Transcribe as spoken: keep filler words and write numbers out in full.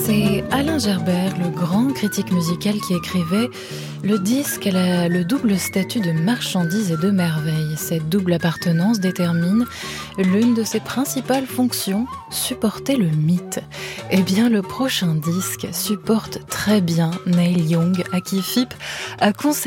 C'est Alain Gerbert, le grand critique musical, qui écrivait « Le disque a le double statut de marchandise et de merveille. Cette double appartenance détermine l'une de ses principales fonctions, supporter le mythe. » Eh bien, le prochain disque supporte très bien Neil Young, à qui Phipp a conservé